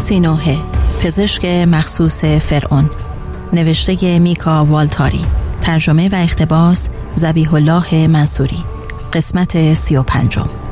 سینوحه، پزشک مخصوص فرعون، نوشته میکا والتاری، ترجمه و اقتباس ذبیح الله منصوری، قسمت 35.